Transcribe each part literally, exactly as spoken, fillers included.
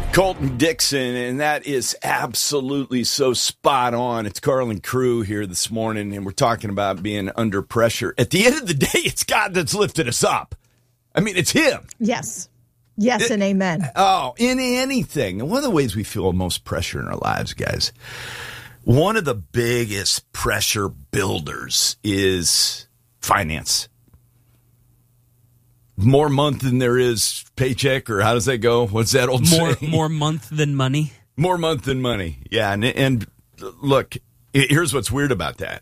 Colton Dixon, and that is absolutely so spot on. It's Carlin Crew here this morning, and we're talking about being under pressure. At the end of the day, it's God that's lifted us up. I mean, it's Him. Yes. Yes it, and amen. Oh, in anything. And one of the ways we feel most pressure in our lives, guys, one of the biggest pressure builders is finance. More month than there is paycheck, or how does that go? What's that old more, saying? More month than money. More month than money. Yeah, and, and look, here's what's weird about that.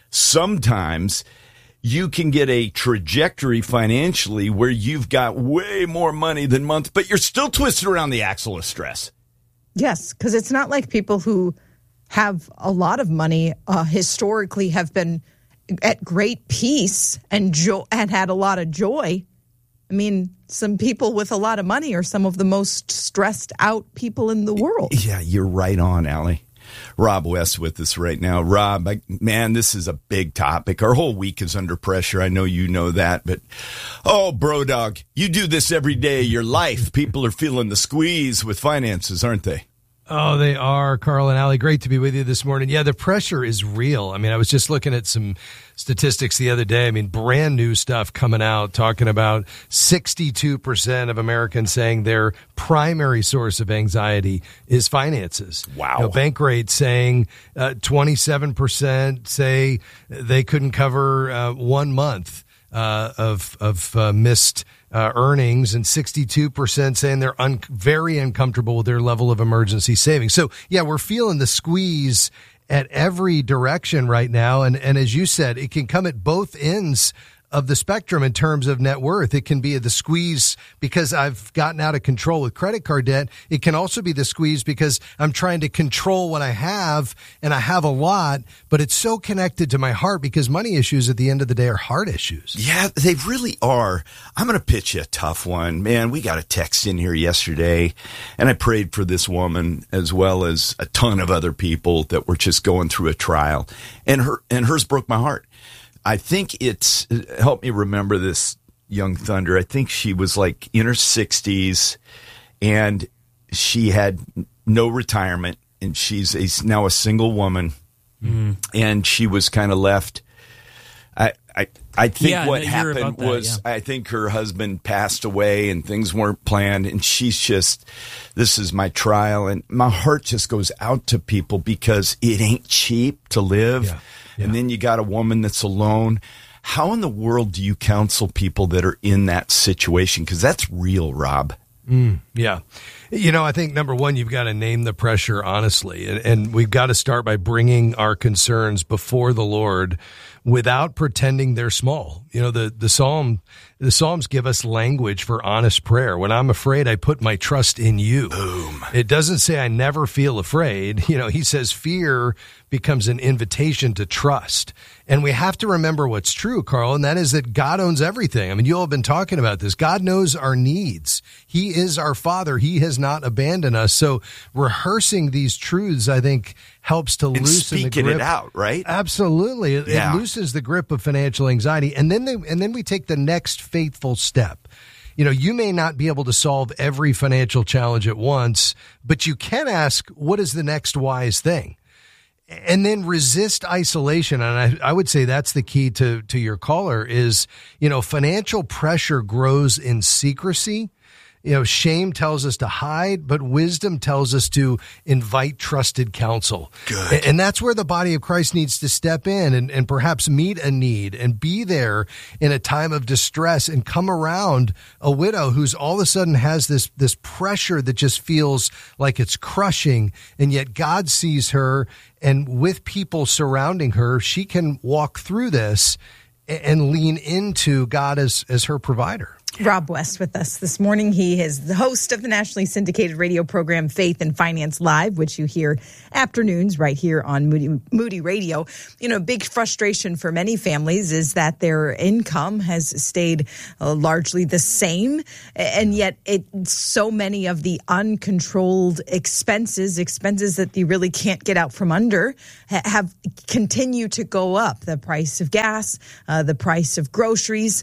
Sometimes you can get a trajectory financially where you've got way more money than month, but you're still twisted around the axle of stress. Yes, because it's not like people who have a lot of money uh, historically have been at great peace and jo- and had a lot of joy. I mean, some people with a lot of money are some of the most stressed out people in the world. Yeah, you're right on, Allie. Rob West with us right now. Rob, I, man, this is a big topic. Our whole week is under pressure. I know you know that, but oh, bro dog, you do this every day of your life. People are feeling the squeeze with finances, aren't they? Oh, they are, Carl and Allie. Great to be with you this morning. Yeah, the pressure is real. I mean, I was just looking at some statistics the other day. I mean, brand new stuff coming out talking about sixty-two percent of Americans saying their primary source of anxiety is finances. Wow. You know, Bankrate saying uh, twenty-seven percent say they couldn't cover uh, one month uh, of, of uh, missed Uh, earnings, and sixty-two percent saying they're un- very uncomfortable with their level of emergency savings. So, yeah, we're feeling the squeeze at every direction right now. And, and as you said, it can come at both ends of the spectrum in terms of net worth. It can be the squeeze because I've gotten out of control with credit card debt. It can also be the squeeze because I'm trying to control what I have, and I have a lot, but it's so connected to my heart because money issues at the end of the day are heart issues. Yeah, they really are. I'm going to pitch you a tough one. Man, we got a text in here yesterday, and I prayed for this woman as well as a ton of other people that were just going through a trial, and her and hers broke my heart. I think it's helped me remember this young thunder. I think she was like in her sixties, and she had no retirement, and she's a, now a single woman, mm. and she was kind of left. I I, I think yeah, what no, happened that, was yeah. I think her husband passed away, and things weren't planned, and she's just, this is my trial, and my heart just goes out to people because it ain't cheap to live. Yeah. Yeah. And then you got a woman that's alone. How in the world do you counsel people that are in that situation? Because that's real, Rob. Mm, yeah. You know, I think number one, you've got to name the pressure honestly. And, and we've got to start by bringing our concerns before the Lord without pretending they're small. You know, the, the Psalm, the Psalms give us language for honest prayer. When I'm afraid, I put my trust in you. Boom. It doesn't say I never feel afraid. You know, he says fear becomes an invitation to trust. And we have to remember what's true, Carl, and that is that God owns everything. I mean, you all have been talking about this. God knows our needs. He is our Father. He has not abandoned us. So rehearsing these truths, I think, helps to and loosen the grip. Speaking it out, right? Absolutely. It, yeah. it loosens the grip of financial anxiety. And then they, and then we take the next faithful step. You know, you may not be able to solve every financial challenge at once, but you can ask, what is the next wise thing? And then resist isolation. And I, I would say that's the key to, to your caller is, you know, financial pressure grows in secrecy. You know, shame tells us to hide, but wisdom tells us to invite trusted counsel. Good. And that's where the body of Christ needs to step in and, and perhaps meet a need and be there in a time of distress and come around a widow who's all of a sudden has this, this pressure that just feels like it's crushing. And yet God sees her, and with people surrounding her, she can walk through this and lean into God as, as her provider. Rob West with us this morning. He is the host of the nationally syndicated radio program Faith and Finance Live, which you hear afternoons right here on Moody, Moody Radio. You know, big frustration for many families is that their income has stayed uh, largely the same, and yet it so many of the uncontrolled expenses, expenses that you really can't get out from under, ha- have continued to go up. The price of gas, uh, the price of groceries.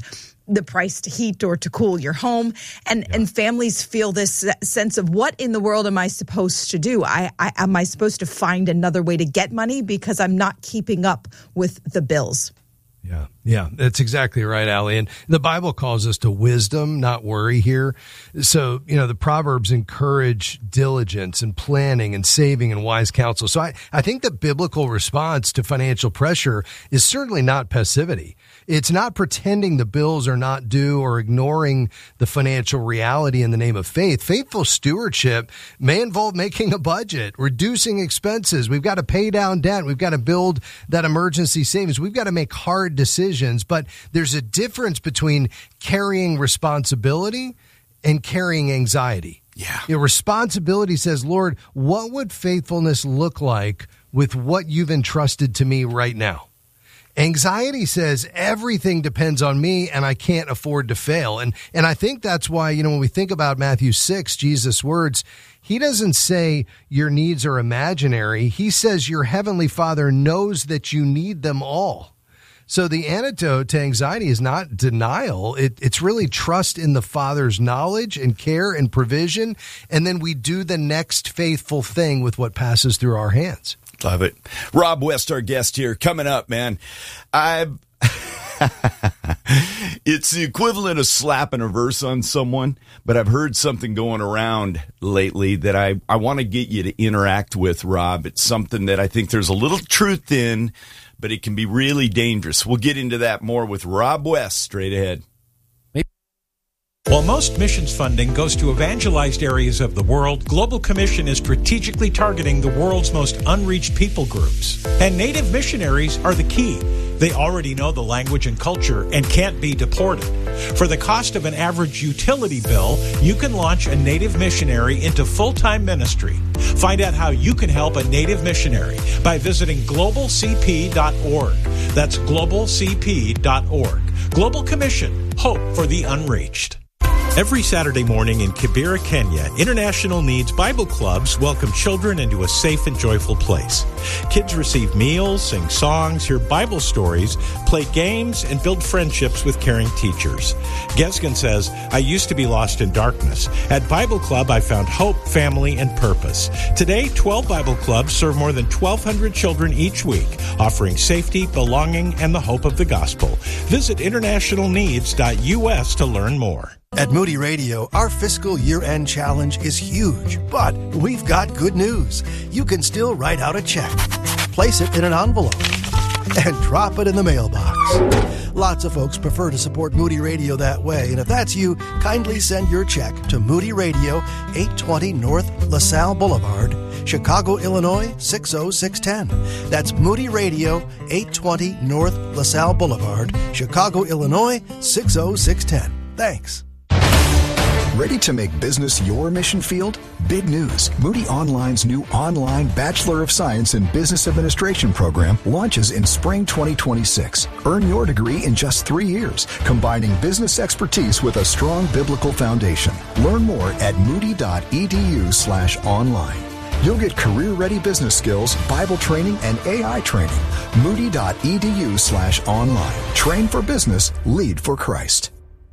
the price to heat or to cool your home. And yeah. and families feel this sense of, what in the world am I supposed to do? I, I am I supposed to find another way to get money because I'm not keeping up with the bills? Yeah, yeah, that's exactly right, Allie. And the Bible calls us to wisdom, not worry here. So, you know, the Proverbs encourage diligence and planning and saving and wise counsel. So I, I think the biblical response to financial pressure is certainly not passivity. It's not pretending the bills are not due or ignoring the financial reality in the name of faith. Faithful stewardship may involve making a budget, reducing expenses. We've got to pay down debt. We've got to build that emergency savings. We've got to make hard decisions, but there's a difference between carrying responsibility and carrying anxiety. Yeah. Your responsibility says, Lord, what would faithfulness look like with what you've entrusted to me right now? Anxiety says everything depends on me and I can't afford to fail. And and I think that's why, you know, when we think about Matthew six, Jesus' words, he doesn't say your needs are imaginary. He says your heavenly Father knows that you need them all. So the antidote to anxiety is not denial. It, it's really trust in the Father's knowledge and care and provision. And then we do the next faithful thing with what passes through our hands. Love it. Rob West, our guest here, coming up, man. I've it's the equivalent of slapping a verse on someone, but I've heard something going around lately that I, I want to get you to interact with, Rob. It's something that I think there's a little truth in, but it can be really dangerous. We'll get into that more with Rob West straight ahead. While most missions funding goes to evangelized areas of the world, Global Commission is strategically targeting the world's most unreached people groups. And Native missionaries are the key. They already know the language and culture and can't be deported. For the cost of an average utility bill, you can launch a Native missionary into full-time ministry. Find out how you can help a Native missionary by visiting global c p dot org. That's global c p dot org. Global Commission, hope for the unreached. Every Saturday morning in Kibera, Kenya, International Needs Bible Clubs welcome children into a safe and joyful place. Kids receive meals, sing songs, hear Bible stories, play games, and build friendships with caring teachers. Gesgen says, I used to be lost in darkness. At Bible Club, I found hope, family, and purpose. Today, twelve Bible Clubs serve more than twelve hundred children each week, offering safety, belonging, and the hope of the gospel. Visit international needs dot u s to learn more. At Moody Radio, our fiscal year-end challenge is huge, but we've got good news. You can still write out a check, place it in an envelope, and drop it in the mailbox. Lots of folks prefer to support Moody Radio that way, and if that's you, kindly send your check to Moody Radio, eight twenty North LaSalle Boulevard, Chicago, Illinois, six oh six one oh. That's Moody Radio, eight twenty North LaSalle Boulevard, Chicago, Illinois, six oh six one oh. Thanks. Ready to make business your mission field? Big news. Moody Online's new online Bachelor of Science in Business Administration program launches in spring twenty twenty-six. Earn your degree in just three years, combining business expertise with a strong biblical foundation. Learn more at moody.edu slash online. You'll get career-ready business skills, Bible training, and A I training. Moody.edu slash online. Train for business, lead for Christ.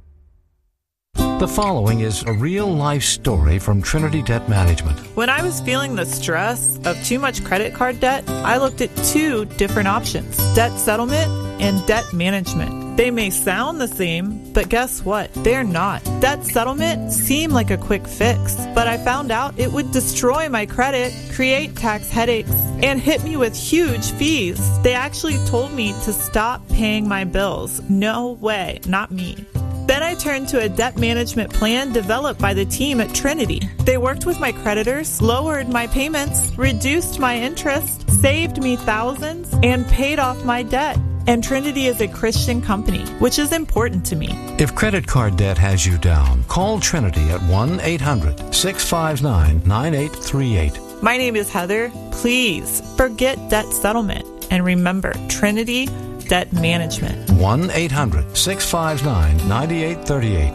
The following is a real-life story from Trinity Debt Management. When I was feeling the stress of too much credit card debt, I looked at two different options, debt settlement and debt management. They may sound the same, but guess what? They're not. Debt settlement seemed like a quick fix, but I found out it would destroy my credit, create tax headaches, and hit me with huge fees. They actually told me to stop paying my bills. No way, not me. Then I turned to a debt management plan developed by the team at Trinity. They worked with my creditors, lowered my payments, reduced my interest, saved me thousands, and paid off my debt. And Trinity is a Christian company, which is important to me. If credit card debt has you down, call Trinity at one eight hundred six five nine nine eight three eight. My name is Heather. Please forget debt settlement and remember Trinity Debt Management. one eight hundred six five nine nine eight three eight.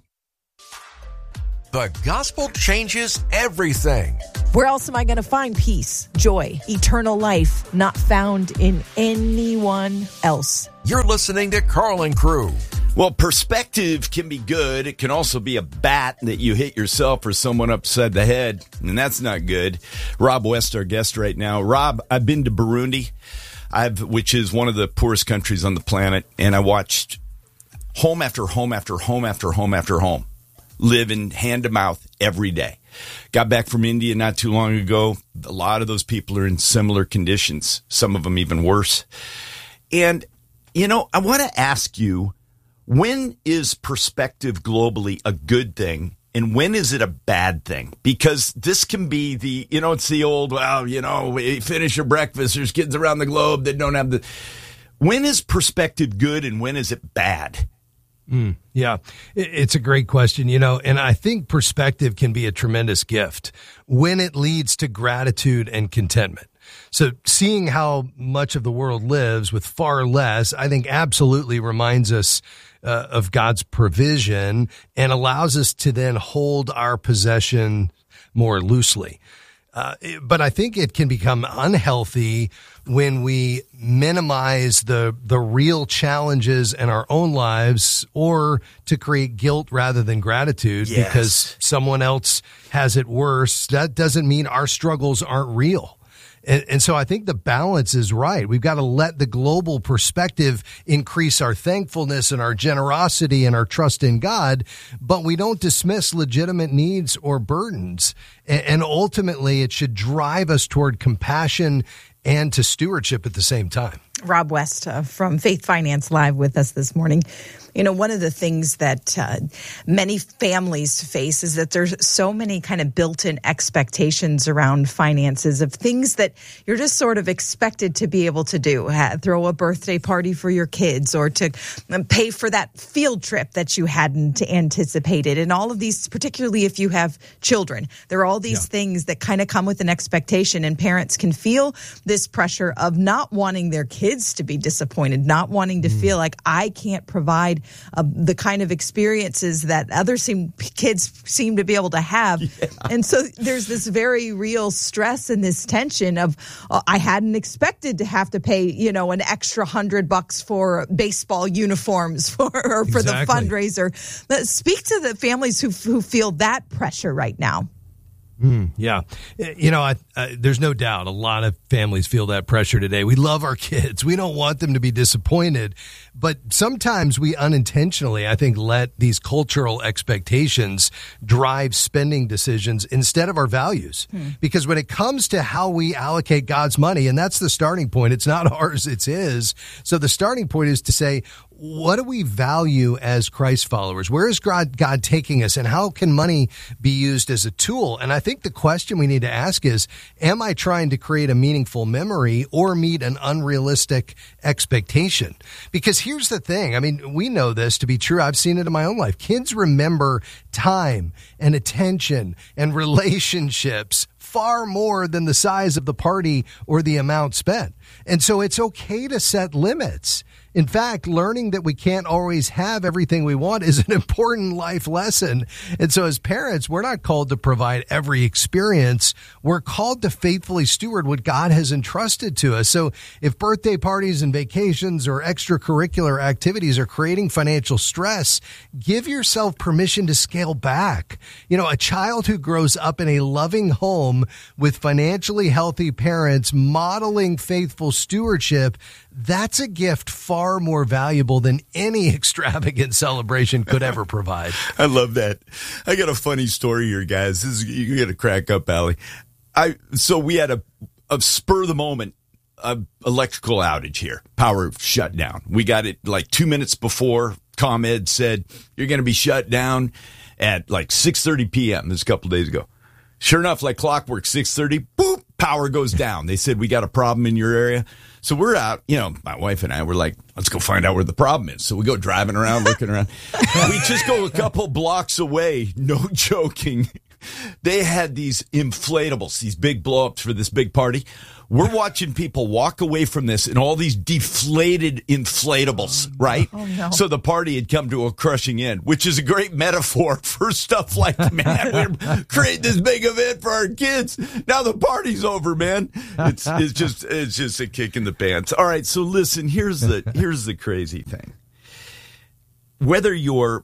The gospel changes everything. Where else am I going to find peace, joy, eternal life, not found in anyone else? You're listening to Carl and Crew Well, perspective can be good. It can also be a bat that you hit yourself or someone upside the head, and that's not good. Rob West, our guest right now. Rob, I've been to Burundi, I've, which is one of the poorest countries on the planet, and I watched home after home after home after home after home living hand to mouth every day. Got back from India not too long ago. A lot of those people are in similar conditions, some of them even worse. And, you know, I want to ask you, when is perspective globally a good thing, and when is it a bad thing? Because this can be the, you know, it's the old, well, you know, we finish your breakfast, there's kids around the globe that don't have the... When is perspective good, and when is it bad? Mm, yeah, it's a great question, you know, and I think perspective can be a tremendous gift when it leads to gratitude and contentment. So seeing how much of the world lives with far less, I think absolutely reminds us uh, of God's provision and allows us to then hold our possession more loosely. Uh, but I think it can become unhealthy when we minimize the the real challenges in our own lives, or to create guilt rather than gratitude yes. because someone else has it worse. That doesn't mean our struggles aren't real. And, and so I think the balance is right. We've got to let the global perspective increase our thankfulness and our generosity and our trust in God, but we don't dismiss legitimate needs or burdens. And, and ultimately, it should drive us toward compassion and to stewardship at the same time. Rob West uh, from Faith Finance Live with us this morning. You know, one of the things that uh, many families face is that there's so many kind of built-in expectations around finances of things that you're just sort of expected to be able to do. Ha- throw a birthday party for your kids, or to pay for that field trip that you hadn't anticipated. And all of these, particularly if you have children, there are all these yeah. things that kind of come with an expectation, and parents can feel this pressure of not wanting their kids to be disappointed, not wanting to mm. feel like I can't provide Uh, the kind of experiences that other seem, kids seem to be able to have. Yeah. And so there's this very real stress and this tension of, uh, I hadn't expected to have to pay, you know, an extra hundred bucks for baseball uniforms for, or for exactly. the fundraiser. But speak to the families who who feel that pressure right now. Mm, yeah. You know, I, I, there's no doubt a lot of families feel that pressure today. We love our kids. We don't want them to be disappointed. But sometimes we unintentionally, I think, let these cultural expectations drive spending decisions instead of our values. Hmm. Because when it comes to how we allocate God's money, and that's the starting point, it's not ours, it's His. So the starting point is to say, what do we value as Christ followers? Where is God, God taking us, and how can money be used as a tool? And I think the question we need to ask is, am I trying to create a meaningful memory or meet an unrealistic expectation? Because here's the thing. I mean, we know this to be true. I've seen it in my own life. Kids remember time and attention and relationships far more than the size of the party or the amount spent. And so it's okay to set limits. In fact, learning that we can't always have everything we want is an important life lesson. And so as parents, we're not called to provide every experience. We're called to faithfully steward what God has entrusted to us. So if birthday parties and vacations or extracurricular activities are creating financial stress, give yourself permission to scale back. You know, a child who grows up in a loving home with financially healthy parents modeling faithful stewardship, that's a gift far more valuable than any extravagant celebration could ever provide. I love that. I got a funny story here, guys. This is, you get a crack up, Allie. I so we had a, a spur of the moment uh, electrical outage here. Power shut down. We got it like two minutes before. ComEd said you're going to be shut down at like six thirty p.m. This a couple days ago. Sure enough, like clockwork, six thirty, boop, power goes down. They said, we got a problem in your area. So we're out, you know, my wife and I were like, let's go find out where the problem is. So we go driving around, looking around. We just go a couple blocks away, no joking. They had these inflatables, these big blow-ups for this big party. We're watching people walk away from this in all these deflated inflatables, right? Oh, no. So the party had come to a crushing end, which is a great metaphor for stuff like, man, we're creating this big event for our kids. Now the party's over, man. It's, it's just it's just a kick in the pants. All right, so listen, here's the here's the crazy thing. whether you're,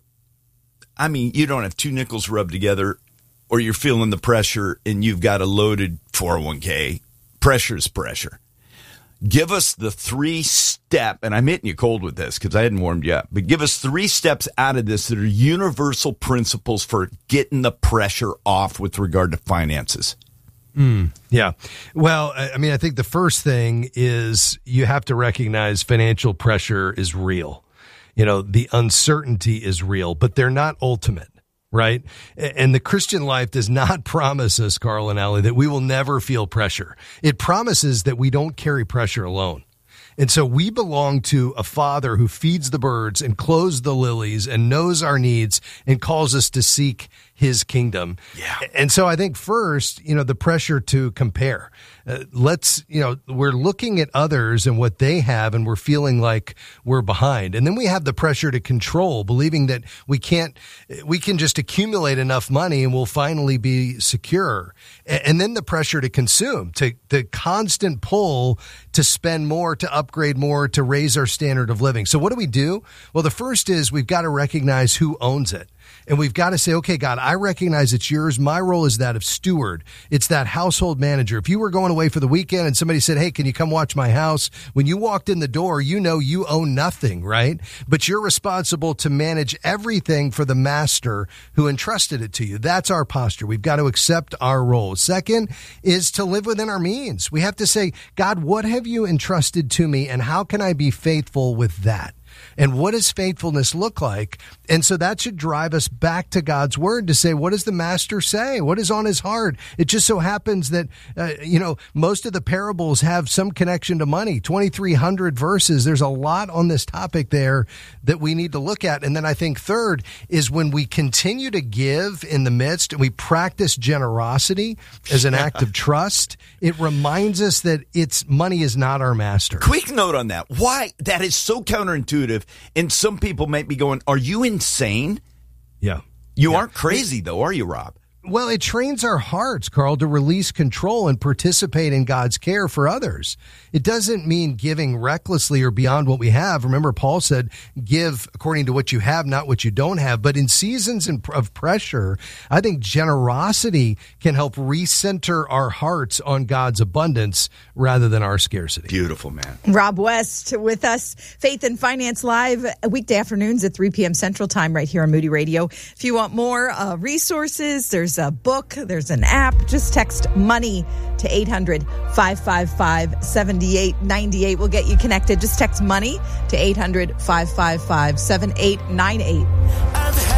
I mean, you don't have two nickels rubbed together or you're feeling the pressure and you've got a loaded four oh one k, pressure's pressure. Give us the three step, and I'm hitting you cold with this because I hadn't warmed you up, but give us three steps out of this that are universal principles for getting the pressure off with regard to finances. Mm, yeah. Well, I mean, I think the first thing is you have to recognize financial pressure is real. You know, the uncertainty is real, but they're not ultimate. Right? And the Christian life does not promise us, Carl and Allie, that we will never feel pressure. It promises that we don't carry pressure alone. And so we belong to a Father who feeds the birds and clothes the lilies and knows our needs and calls us to seek his kingdom. Yeah. And so I think first, you know, the pressure to compare. Uh, let's, you know, we're looking at others and what they have and we're feeling like we're behind. And then we have the pressure to control, believing that we can't, we can just accumulate enough money and we'll finally be secure. And then the pressure to consume, to the constant pull to spend more, to upgrade more, to raise our standard of living. So what do we do? Well, the first is we've got to recognize who owns it. And we've got to say, okay, God, I recognize it's yours. My role is that of steward. It's that household manager. If you were going away for the weekend and somebody said, hey, can you come watch my house? When you walked in the door, you know you own nothing, right? But you're responsible to manage everything for the master who entrusted it to you. That's our posture. We've got to accept our role. Second is to live within our means. We have to say, God, what have you entrusted to me and how can I be faithful with that? And what does faithfulness look like? And so that should drive us back to God's word to say, what does the master say? What is on his heart? It just so happens that, uh, you know, most of the parables have some connection to money, twenty-three hundred verses. There's a lot on this topic there that we need to look at. And then I think third is when we continue to give in the midst and we practice generosity as an act of trust, it reminds us that it's money is not our master. Quick note on that. Why? That is so counterintuitive. And some people might be going, are you insane? Yeah. You yeah. aren't crazy, though, are you, Rob? Well, it trains our hearts, Carl, to release control and participate in God's care for others. It doesn't mean giving recklessly or beyond what we have. Remember, Paul said, give according to what you have, not what you don't have. But in seasons of pressure, I think generosity can help recenter our hearts on God's abundance rather than our scarcity. Beautiful, man. Rob West with us, Faith and Finance Live, weekday afternoons at three p.m. Central Time right here on Moody Radio. If you want more uh, resources, there's a book, there's an app. Just text money to eight hundred, five five five, seven eight nine eight. We'll get you connected. Just text money to eight hundred, five five five, seven eight nine eight.